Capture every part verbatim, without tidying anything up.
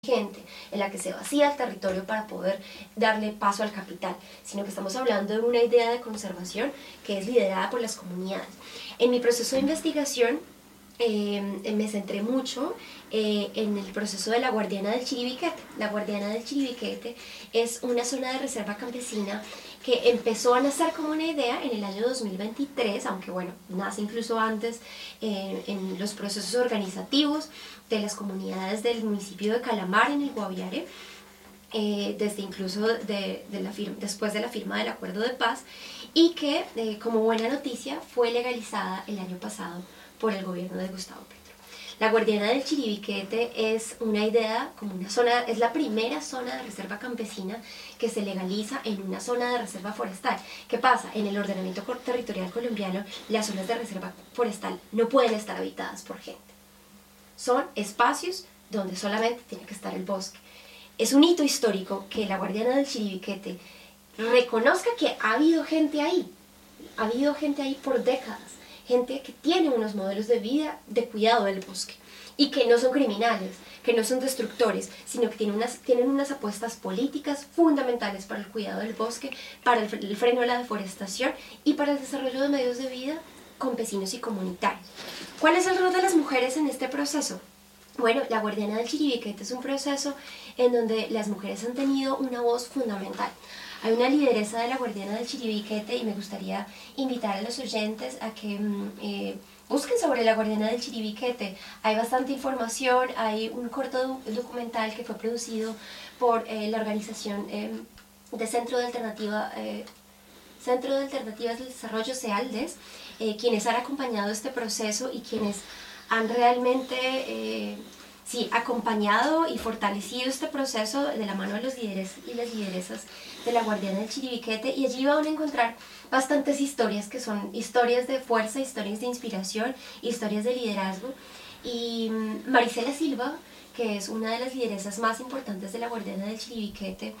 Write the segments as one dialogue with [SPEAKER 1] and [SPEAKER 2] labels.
[SPEAKER 1] gente en la que se vacía el territorio para poder darle paso al capital, sino que estamos hablando de una idea de conservación que es liderada por las comunidades. En mi proceso de investigación eh, me centré mucho eh, en el proceso de la Guardiana del Chiribiquete. La Guardiana del Chiribiquete es una zona de reserva campesina que empezó a nacer como una idea en el año dos mil veintitrés, aunque bueno, nace incluso antes eh, en los procesos organizativos de las comunidades del municipio de Calamar en el Guaviare, eh, desde incluso de, de la firma, después de la firma del acuerdo de paz, y que eh, como buena noticia fue legalizada el año pasado por el gobierno de Gustavo Petro. La Guardiana del Chiribiquete es una idea, como una zona, es la primera zona de reserva campesina que se legaliza en una zona de reserva forestal. ¿Qué pasa? En el ordenamiento territorial colombiano, las zonas de reserva forestal no pueden estar habitadas por gente. Son espacios donde solamente tiene que estar el bosque. Es un hito histórico que la Guardiana del Chiribiquete reconozca que ha habido gente ahí, ha habido gente ahí por décadas, gente que tiene unos modelos de vida de cuidado del bosque y que no son criminales, que no son destructores, sino que tienen unas, tienen unas apuestas políticas fundamentales para el cuidado del bosque, para el, el freno a la deforestación y para el desarrollo de medios de vida campesinos y comunitarios. ¿Cuál es el rol de las mujeres en este proceso? Bueno, la Guardiana del Chiribiquete es un proceso en donde las mujeres han tenido una voz fundamental. Hay una lideresa de la Guardiana del Chiribiquete y me gustaría invitar a los oyentes a que eh, busquen sobre la Guardiana del Chiribiquete. Hay bastante información, hay un corto documental que fue producido por eh, la organización eh, de Centro de Alternativa, eh, Centro de Alternativas del Desarrollo, CEALDES, eh, quienes han acompañado este proceso y quienes han realmente eh, sí, acompañado y fortalecido este proceso de la mano de los líderes y las lideresas de la Guardiana del Chiribiquete, y allí van a encontrar bastantes historias que son historias de fuerza, historias de inspiración, historias de liderazgo. Y Marisela Silva, que es una de las lideresas más importantes de la Guardiana del Chiribiquete,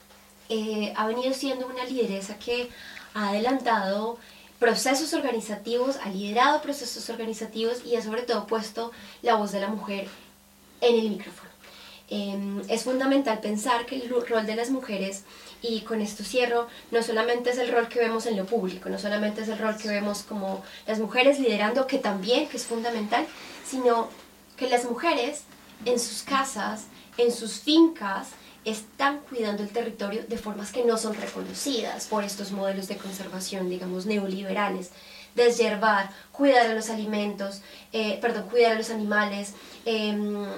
[SPEAKER 1] eh, ha venido siendo una lideresa que ha adelantado procesos organizativos, ha liderado procesos organizativos y ha sobre todo puesto la voz de la mujer en el micrófono. Eh, es fundamental pensar que el rol de las mujeres, y con esto cierro, no solamente es el rol que vemos en lo público, no solamente es el rol que vemos como las mujeres liderando, que también, que es fundamental, sino que las mujeres en sus casas, en sus fincas, están cuidando el territorio de formas que no son reconocidas por estos modelos de conservación, digamos, neoliberales. Deshiervar, cuidar a los alimentos, eh, perdón, cuidar a los animales, eh,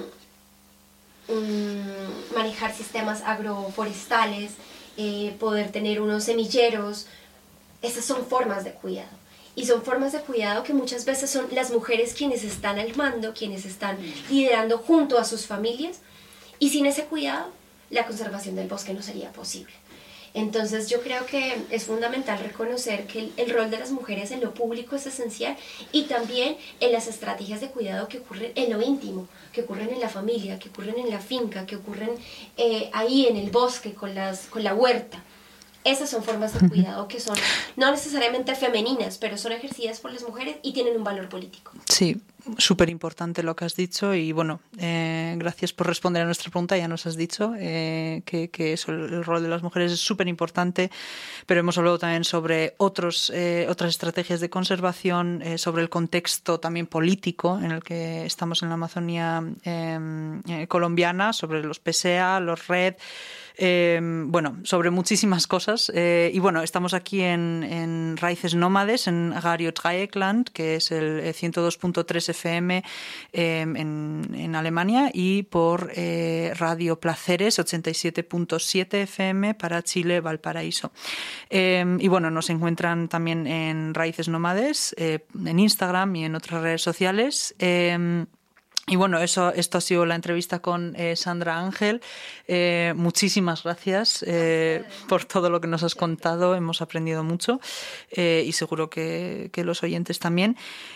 [SPEAKER 1] um, manejar sistemas agroforestales, eh, poder tener unos semilleros. Esas son formas de cuidado. Y son formas de cuidado que muchas veces son las mujeres quienes están al mando, quienes están liderando junto a sus familias, y sin ese cuidado la conservación del bosque no sería posible. Entonces yo creo que es fundamental reconocer que el, el rol de las mujeres en lo público es esencial, y también en las estrategias de cuidado que ocurren en lo íntimo, que ocurren en la familia, que ocurren en la finca, que ocurren eh, ahí en el bosque con, las, con la huerta. Esas son formas de cuidado que son no necesariamente femeninas, pero son ejercidas por las mujeres y tienen un valor político.
[SPEAKER 2] Sí, súper importante lo que has dicho, y bueno, eh, gracias por responder a nuestra pregunta. Ya nos has dicho eh, que, que eso, el rol de las mujeres es súper importante, pero hemos hablado también sobre otros, eh, otras estrategias de conservación, eh, sobre el contexto también político en el que estamos en la Amazonía eh, eh, colombiana, sobre los P S E A, los RED, Eh, bueno, sobre muchísimas cosas. Eh, y bueno, estamos aquí en, en Raíces Nómades, en Radio Dreieckland, que es el ciento dos punto tres F M eh, en, en Alemania, y por eh, Radio Placeres, ochenta y siete punto siete F M para Chile, Valparaíso. Eh, y bueno, nos encuentran también en Raíces Nómades, eh, en Instagram y en otras redes sociales. Eh, Y bueno, eso, esto ha sido la entrevista con eh, Sandra Ángel. Eh, muchísimas gracias eh, por todo lo que nos has contado. Hemos aprendido mucho eh, y seguro que, que los oyentes también.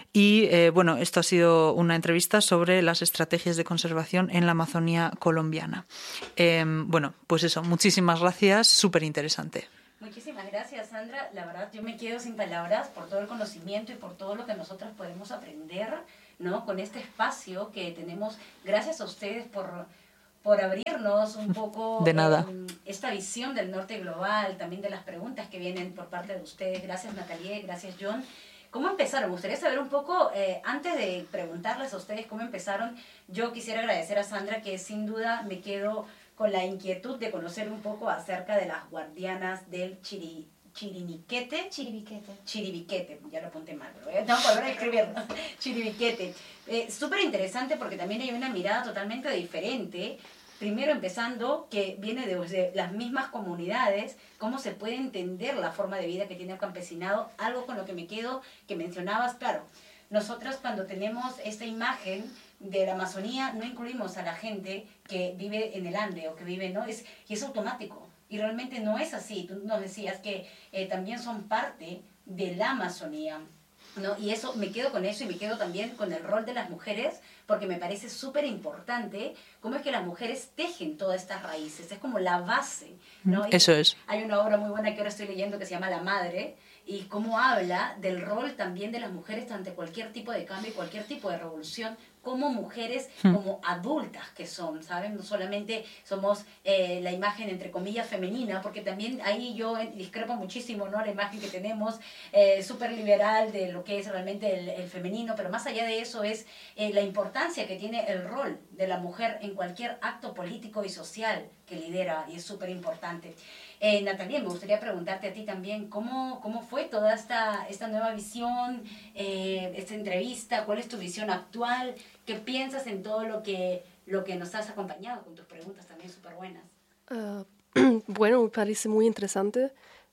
[SPEAKER 2] Y eh, bueno, esto ha sido una entrevista sobre las estrategias de conservación en la Amazonía colombiana. Eh, bueno, pues eso, muchísimas gracias. Súper interesante.
[SPEAKER 3] Muchísimas gracias, Sandra. La verdad, yo me quedo sin palabras por todo el conocimiento y por todo lo que nosotras podemos aprender, ¿no? Con este espacio que tenemos. Gracias a ustedes por, por abrirnos un poco
[SPEAKER 2] de nada.
[SPEAKER 3] Eh, esta visión del norte global, también de las preguntas que vienen por parte de ustedes. Gracias, Natalie, gracias, John. ¿Cómo empezaron? Me gustaría saber un poco, eh, antes de preguntarles a ustedes cómo empezaron, yo quisiera agradecer a Sandra, que sin duda me quedo con la inquietud de conocer un poco acerca de las guardianas del Chiri, Chiriniquete.
[SPEAKER 1] Chiribiquete.
[SPEAKER 3] Chiribiquete, ya lo apunté mal, pero tengo que volver a escribirlo. Chiribiquete. Eh, Súper interesante porque también hay una mirada totalmente diferente. Primero empezando, que viene de las mismas comunidades, cómo se puede entender la forma de vida que tiene el campesinado, algo con lo que me quedo, que mencionabas, claro, nosotros cuando tenemos esta imagen de la Amazonía, no incluimos a la gente que vive en el Ande o que vive, ¿no? Es, y es automático, y realmente no es así. Tú nos decías que eh, también son parte de la Amazonía, ¿no? Y eso, me quedo con eso y me quedo también con el rol de las mujeres, porque me parece súper importante cómo es que las mujeres tejen todas estas raíces, es como la base, ¿no?
[SPEAKER 2] Eso es.
[SPEAKER 3] Hay una obra muy buena que ahora estoy leyendo que se llama La Madre, y cómo habla del rol también de las mujeres ante cualquier tipo de cambio y cualquier tipo de revolución, como mujeres, como adultas que son, ¿saben? No solamente somos eh, la imagen, entre comillas, femenina, porque también ahí yo discrepo muchísimo, ¿no? La imagen que tenemos eh, súper liberal de lo que es realmente el, el femenino, pero más allá de eso es eh, la importancia que tiene el rol de la mujer en cualquier acto político y social que lidera, y es súper importante. Eh, Natalia, me gustaría preguntarte a ti también, ¿cómo, cómo fue toda esta, esta nueva visión, eh, esta entrevista? ¿Cuál es tu visión actual? ¿Qué piensas en todo lo que, lo que nos has acompañado con tus preguntas también súper buenas?
[SPEAKER 4] Uh, bueno, me parece muy interesante.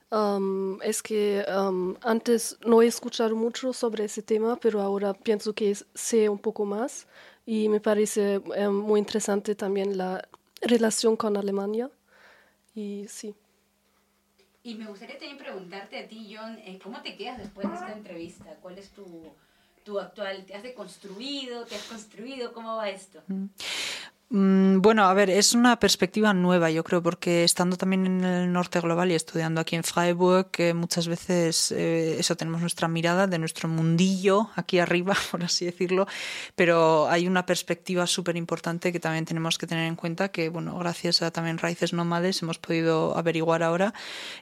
[SPEAKER 4] Um, es que um, antes no he escuchado mucho sobre ese tema, pero ahora pienso que sé un poco más, y me parece um, muy interesante también la relación con Alemania. Y sí.
[SPEAKER 3] Y me gustaría también preguntarte a ti, John, eh, ¿cómo te quedas después de esta entrevista? ¿Cuál es tu, tu actual? ¿Te has deconstruido? ¿Te has construido? ¿Cómo va esto?
[SPEAKER 2] Bueno, a ver, es una perspectiva nueva, yo creo, porque estando también en el norte global y estudiando aquí en Freiburg, que muchas veces eh, eso, tenemos nuestra mirada de nuestro mundillo aquí arriba, por así decirlo, pero hay una perspectiva súper importante que también tenemos que tener en cuenta, que bueno, gracias a también Raíces Nómades hemos podido averiguar ahora,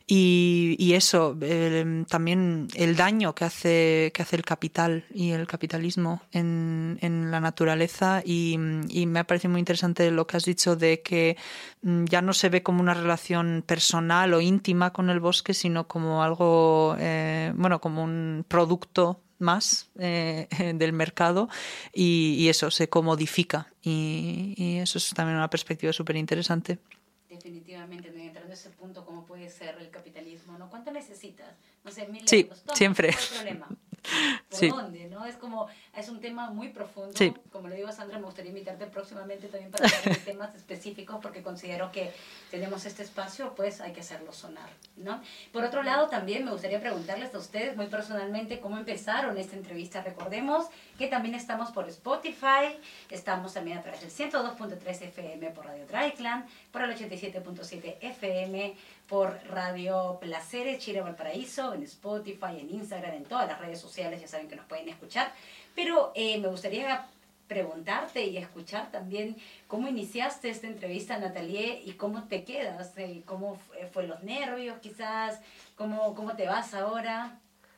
[SPEAKER 2] y, y eso, eh, también el daño que hace, que hace el capital y el capitalismo en, en la naturaleza, y, y me ha parecido muy interesante lo que has dicho de que ya no se ve como una relación personal o íntima con el bosque, sino como algo, eh, bueno, como un producto más eh, del mercado, y, y eso se comodifica, y, y eso es también una perspectiva súper interesante.
[SPEAKER 3] Definitivamente, ¿no? Entrando a ese punto, ¿cómo puede ser el capitalismo? ¿No? ¿Cuánto necesitas? No sé, mil
[SPEAKER 2] sí,
[SPEAKER 3] euros. Toma,
[SPEAKER 2] siempre.
[SPEAKER 3] ¿cuál es el problema? ¿Por
[SPEAKER 2] sí.
[SPEAKER 3] dónde? ¿No? Es como, es un tema muy profundo.
[SPEAKER 2] Sí.
[SPEAKER 3] Como le digo a Sandra, me gustaría invitarte próximamente también para hablar de temas específicos, porque considero que tenemos este espacio, pues hay que hacerlo sonar, ¿no? Por otro lado, también me gustaría preguntarles a ustedes muy personalmente cómo empezaron esta entrevista. Recordemos que también estamos por Spotify, estamos también a través del ciento dos punto tres F M por Radio Draikland, por el ochenta y siete punto siete F M por Radio Placeres, Chile, Valparaíso, en Spotify, en Instagram, en todas las redes sociales, ya saben que nos pueden escuchar. Pero eh, me gustaría preguntarte y escuchar también cómo iniciaste esta entrevista, Natalie, y cómo te quedas, eh, cómo fue los nervios quizás, cómo, cómo te vas ahora.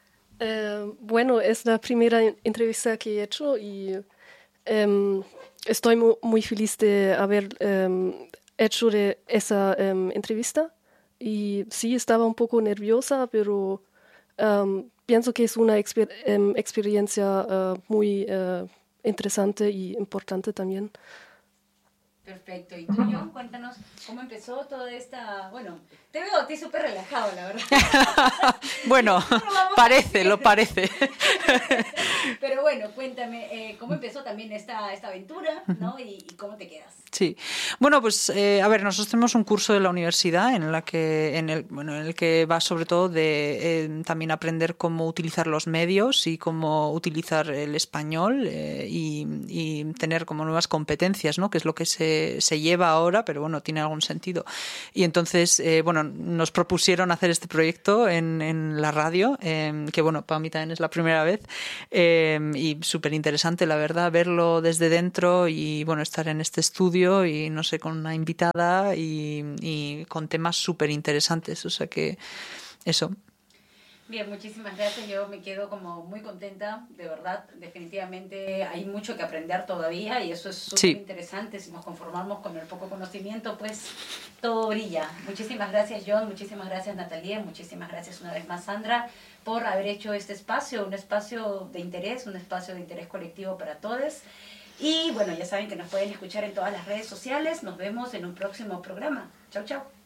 [SPEAKER 4] Eh, bueno, es la primera entrevista que he hecho, y eh, estoy muy, muy feliz de haber eh, hecho de esa eh, entrevista. Y sí, estaba un poco nerviosa, pero um, pienso que es una exper um, experiencia uh, muy uh, interesante y importante también.
[SPEAKER 3] Perfecto. ¿Y tú, John? Cuéntanos cómo empezó toda esta... Bueno, te veo a ti súper relajado, la verdad.
[SPEAKER 2] Bueno, parece, lo parece.
[SPEAKER 3] Pero bueno, cuéntame, eh, ¿cómo empezó también esta, esta aventura, ¿no? Y, y cómo te quedas?
[SPEAKER 2] Sí. Bueno, pues eh, a ver, nosotros tenemos un curso de la universidad en la que, en el, bueno, en el que va sobre todo de eh, también aprender cómo utilizar los medios y cómo utilizar el español, eh, y, y tener como nuevas competencias, ¿no? Que es lo que se se, se lleva ahora, pero bueno, tiene algún sentido. Y entonces, eh, bueno, nos propusieron hacer este proyecto en, en la radio, eh, que bueno, para mí también es la primera vez, eh, y súper interesante, la verdad, verlo desde dentro y bueno, estar en este estudio y no sé, con una invitada y, y con temas súper interesantes, o sea que eso.
[SPEAKER 3] Bien, muchísimas gracias. Yo me quedo como muy contenta, de verdad. Definitivamente hay mucho que aprender todavía y eso es súper
[SPEAKER 2] sí.
[SPEAKER 3] interesante. Si nos conformamos con el poco conocimiento, pues todo brilla. Muchísimas gracias, John. Muchísimas gracias, Natalia. Muchísimas gracias una vez más, Sandra, por haber hecho este espacio, un espacio de interés, un espacio de interés colectivo para todos. Y bueno, ya saben que nos pueden escuchar en todas las redes sociales. Nos vemos en un próximo programa. Chau, chau.